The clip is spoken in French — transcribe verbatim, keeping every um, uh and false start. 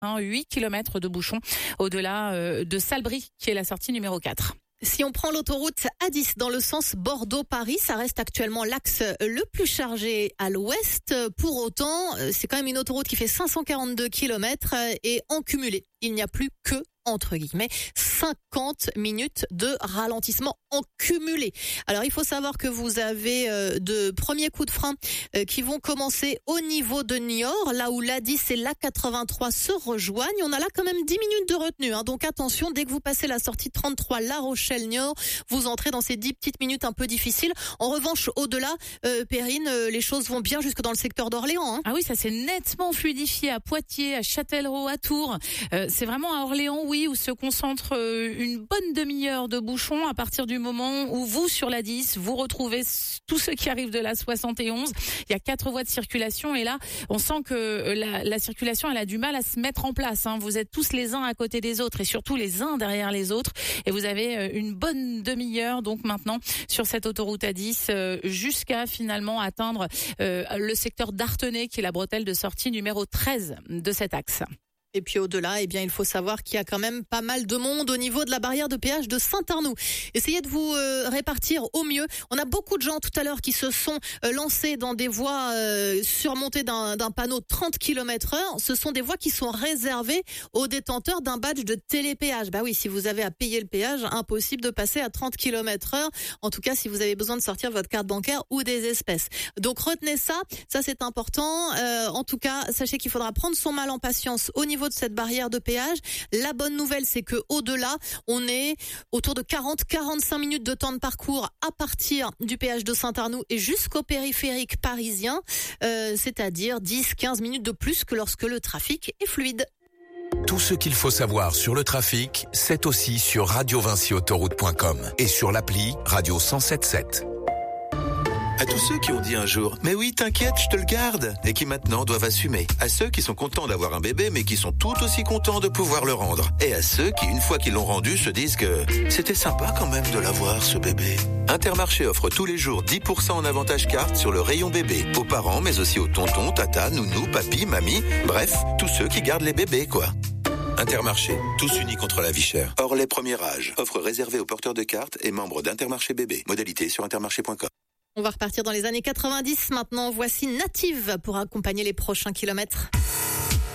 Hein, huit kilomètres de bouchons au-delà euh, de Salbris, qui est la sortie numéro quatre. Si on prend l'autoroute A dix dans le sens Bordeaux-Paris, ça reste actuellement l'axe le plus chargé à l'ouest. Pour autant, c'est quand même une autoroute qui fait cinq cent quarante-deux kilomètres et en cumulé, il n'y a plus que, entre guillemets, cinquante minutes de ralentissement en cumulé. Alors, il faut savoir que vous avez euh, de premiers coups de frein euh, qui vont commencer au niveau de Niort, là où l'A dix et l'A quatre-vingt-trois se rejoignent. On a là quand même dix minutes de retenue, hein. Donc attention, dès que vous passez la sortie trente-trois La Rochelle-Niort, vous entrez dans ces dix petites minutes un peu difficiles. En revanche, au-delà, euh, Perrine, euh, les choses vont bien jusque dans le secteur d'Orléans. Hein. Ah oui, ça s'est nettement fluidifié à Poitiers, à Châtellerault, à Tours. Euh, c'est vraiment à Orléans, oui, où se concentre euh, une bonne demi-heure de bouchons à partir du moment où vous, sur l'A dix, vous retrouvez tous ceux qui arrivent de la soixante et onze. Il y a quatre voies de circulation et là, on sent que la, la circulation, elle a du mal à se mettre en place. Hein. Vous êtes tous les uns à côté des autres et surtout les uns derrière les autres. Et vous avez une bonne demi-heure donc maintenant sur cette autoroute A dix euh, jusqu'à finalement atteindre euh, le secteur d'Artenay, qui est la bretelle de sortie numéro treize de cet axe. Et puis au-delà, eh bien, il faut savoir qu'il y a quand même pas mal de monde au niveau de la barrière de péage de Saint-Arnoux. Essayez de vous euh, répartir au mieux. On a beaucoup de gens tout à l'heure qui se sont euh, lancés dans des voies euh, surmontées d'un, d'un panneau de trente kilomètres heure. Ce sont des voies qui sont réservées aux détenteurs d'un badge de télépéage. Bah oui, si vous avez à payer le péage, impossible de passer à trente kilomètres heure. En tout cas, si vous avez besoin de sortir votre carte bancaire ou des espèces. Donc retenez ça, ça c'est important. Euh, en tout cas, sachez qu'il faudra prendre son mal en patience au niveau de cette barrière de péage. La bonne nouvelle, c'est que au-delà, on est autour de quarante à quarante-cinq minutes de temps de parcours à partir du péage de Saint-Arnoux et jusqu'au périphérique parisien, euh, c'est-à-dire dix à quinze minutes de plus que lorsque le trafic est fluide. Tout ce qu'il faut savoir sur le trafic, c'est aussi sur radio vinci autoroute point com et sur l'appli Radio cent sept sept. À tous ceux qui ont dit un jour « Mais oui, t'inquiète, je te le garde » et qui maintenant doivent assumer. À ceux qui sont contents d'avoir un bébé mais qui sont tout aussi contents de pouvoir le rendre. Et à ceux qui, une fois qu'ils l'ont rendu, se disent que c'était sympa quand même de l'avoir, ce bébé. Intermarché offre tous les jours dix pour cent en avantage carte sur le rayon bébé. Aux parents, mais aussi aux tontons, tata, nounou, papy, mamie. Bref, tous ceux qui gardent les bébés, quoi. Intermarché, tous unis contre la vie chère. Hors les premiers âges. Offre réservée aux porteurs de cartes et membres d'Intermarché bébé. Modalité sur intermarché point com. On va repartir dans les années quatre-vingt-dix maintenant. Voici Native pour accompagner les prochains kilomètres.